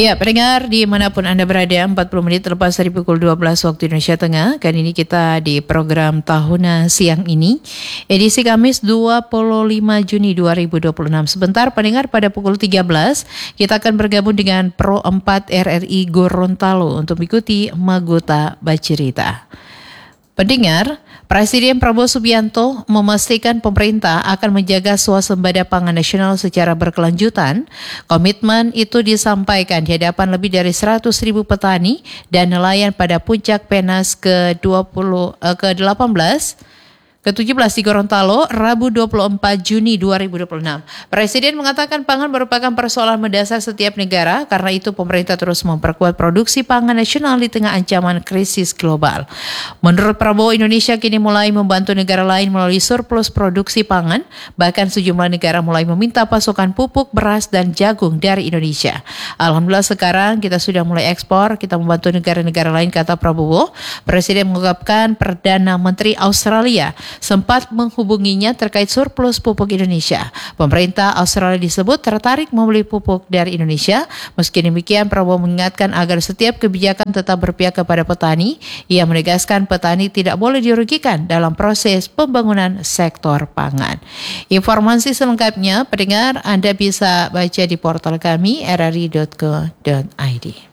Ya, pendengar dimanapun Anda berada, 40 menit lepas dari pukul 12 waktu Indonesia Tengah. Kali ini kita di program Tahuna Siang ini, edisi Kamis 25 Juni 2026. Sebentar pendengar, pada pukul 13, kita akan bergabung dengan Pro 4 RRI Gorontalo untuk mengikuti Magota Bacerita. Pendengar, Presiden Prabowo Subianto memastikan pemerintah akan menjaga swasembada pangan nasional secara berkelanjutan. Komitmen itu disampaikan di hadapan lebih dari 100.000 petani dan nelayan pada puncak PENAS ke-17 di Gorontalo, Rabu 24 Juni 2026. Presiden mengatakan pangan merupakan persoalan mendasar setiap negara, karena itu pemerintah terus memperkuat produksi pangan nasional di tengah ancaman krisis global. Menurut Prabowo, Indonesia kini mulai membantu negara lain melalui surplus produksi pangan, bahkan sejumlah negara mulai meminta pasokan pupuk, beras, dan jagung dari Indonesia. Alhamdulillah sekarang kita sudah mulai ekspor, kita membantu negara-negara lain, kata Prabowo. Presiden mengungkapkan Perdana Menteri Australia sempat menghubunginya terkait surplus pupuk Indonesia. Pemerintah Australia disebut tertarik membeli pupuk dari Indonesia. Meski demikian, Prabowo mengingatkan agar setiap kebijakan tetap berpihak kepada petani. Ia menegaskan petani tidak boleh dirugikan dalam proses pembangunan sektor pangan. Informasi selengkapnya, pendengar, Anda bisa baca di portal kami rri.co.id.